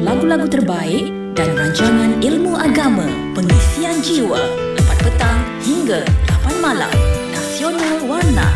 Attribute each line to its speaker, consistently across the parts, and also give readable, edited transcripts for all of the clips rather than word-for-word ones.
Speaker 1: lagu-lagu terbaik dan rancangan ilmu agama, pengisian jiwa, 4 petang hingga 8 malam. Nasional Warna.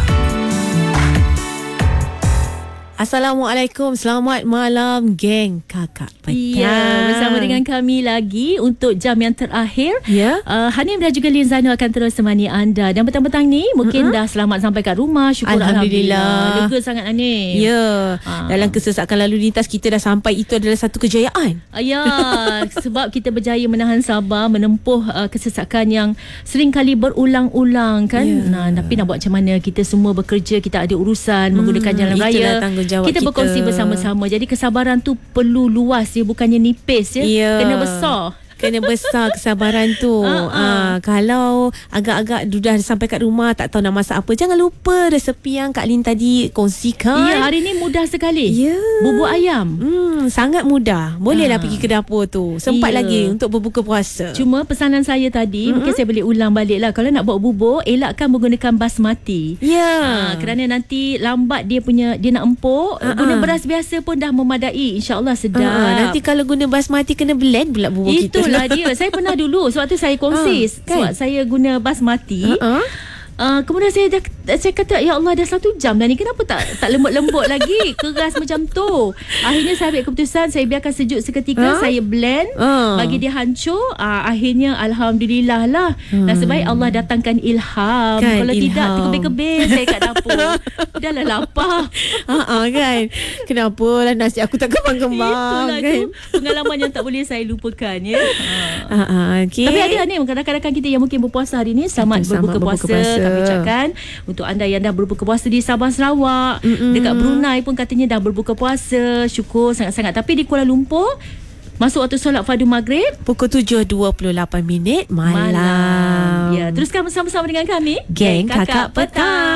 Speaker 2: Assalamualaikum, selamat malam geng Kakak Petang.
Speaker 3: Ya, bersama dengan kami lagi untuk jam yang terakhir.
Speaker 2: Ya.
Speaker 3: Hanim dan juga Lin Zainul akan terus temani anda. Dan petang-petang ni mungkin dah selamat sampai kat rumah. Syukur
Speaker 2: Alhamdulillah.
Speaker 3: Lega sangat Hanim.
Speaker 2: Ya, dalam kesesakan lalu lintas kita dah sampai, itu adalah satu kejayaan.
Speaker 3: Ya, sebab kita berjaya menahan sabar, menempuh kesesakan yang sering kali berulang-ulang kan. Nah, tapi nak buat macam mana, kita semua bekerja, kita ada urusan menggunakan jalan raya. Kita berkongsi bersama-sama. Jadi kesabaran tu perlu luas ya, bukannya nipis ya. Kena besar.
Speaker 2: Kena besar kesabaran tu. Kalau agak-agak dah sampai kat rumah, tak tahu nak masak apa, jangan lupa resepi yang Kak Lin tadi kongsikan.
Speaker 3: Ya, hari ni mudah sekali.
Speaker 2: Ya.
Speaker 3: Bubur ayam.
Speaker 2: Sangat mudah. Bolehlah pergi ke dapur tu. Sempat lagi untuk berbuka puasa.
Speaker 3: Cuma pesanan saya tadi, mungkin saya boleh ulang balik lah. Kalau nak buat bubur, elakkan menggunakan basmati.
Speaker 2: Ya.
Speaker 3: Kerana nanti lambat dia nak empuk. Guna beras biasa pun dah memadai. InsyaAllah sedap.
Speaker 2: Nanti kalau guna basmati, kena blend pula bubur kita.
Speaker 3: Itulah dia. Saya pernah dulu. Sebab tu saya kongsi. Sebab saya guna basmati. Kemudian saya kata, ya Allah, dah 1 jam dah ni, kenapa tak lembut-lembut lagi, keras macam tu. Akhirnya saya ambil keputusan, saya biarkan sejuk seketika, saya blend, bagi dia hancur. Akhirnya Alhamdulillah lah. Nasib baik Allah datangkan ilham kan. Kalau tidak, terkebir-kebir saya kat dapur. Dah lah lapar.
Speaker 2: Kan. Kenapa lah nasi aku tak kembang-kembang.
Speaker 3: Itulah
Speaker 2: kan?
Speaker 3: tu pengalaman yang tak boleh saya lupakan ya.
Speaker 2: Okay.
Speaker 3: Tapi ada ni kadang-kadang kita yang mungkin berpuasa hari ni, selamat berbuka puasa. Kami ucapkan untuk anda yang dah berbuka puasa di Sabah Sarawak, dekat Brunei pun katanya dah berbuka puasa. Syukur sangat-sangat. Tapi di Kuala Lumpur, masuk waktu solat fardu maghrib
Speaker 2: pukul 7.28 malam.
Speaker 3: Ya, teruskan bersama-sama dengan kami,
Speaker 2: Geng Kakak Petang.